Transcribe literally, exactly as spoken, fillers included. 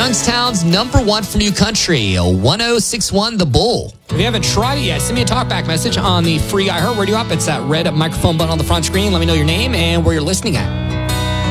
Youngstown's number one for new country, one oh six one The Bull. If you haven't tried it yet, send me a talkback message on the free iHeartRadio app. It's that red microphone button on the front screen. Let me know your name and where you're listening at.